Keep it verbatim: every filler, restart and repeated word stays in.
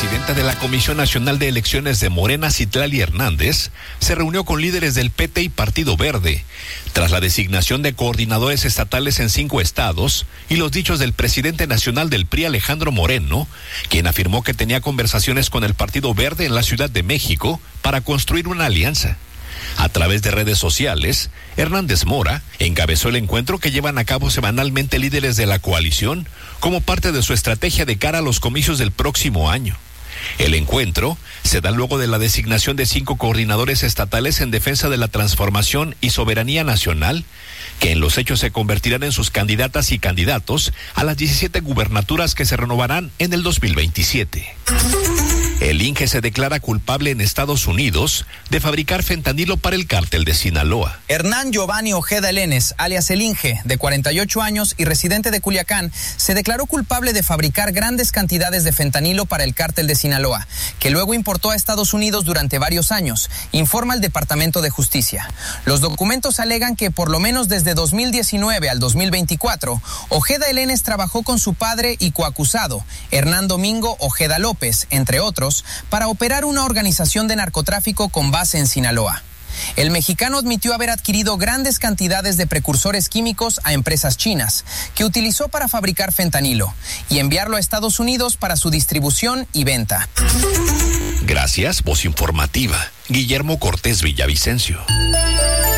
presidenta de la Comisión Nacional de Elecciones de Morena, Citlali Hernández, se reunió con líderes del P T y Partido Verde, tras la designación de coordinadores estatales en cinco estados y los dichos del presidente nacional del P R I, Alejandro Moreno, quien afirmó que tenía conversaciones con el Partido Verde en la Ciudad de México para construir una alianza. A través de redes sociales, Hernández Mora encabezó el encuentro que llevan a cabo semanalmente líderes de la coalición como parte de su estrategia de cara a los comicios del próximo año. El encuentro se da luego de la designación de cinco coordinadores estatales en defensa de la transformación y soberanía nacional, que en los hechos se convertirán en sus candidatas y candidatos a las diecisiete gubernaturas que se renovarán en el dos mil veintisiete. El I N G E se declara culpable en Estados Unidos de fabricar fentanilo para el cártel de Sinaloa. Hernán Giovanni Ojeda Elenes, alias el I N G E, de cuarenta y ocho años y residente de Culiacán, se declaró culpable de fabricar grandes cantidades de fentanilo para el cártel de Sinaloa, que luego importó a Estados Unidos durante varios años, informa el Departamento de Justicia. Los documentos alegan que por lo menos desde dos mil diecinueve al dos mil veinticuatro, Ojeda Elenes trabajó con su padre y coacusado, Hernán Domingo Ojeda López, entre otros, para operar una organización de narcotráfico con base en Sinaloa. El mexicano admitió haber adquirido grandes cantidades de precursores químicos a empresas chinas, que utilizó para fabricar fentanilo y enviarlo a Estados Unidos para su distribución y venta. Gracias, voz informativa. Guillermo Cortés Villavicencio.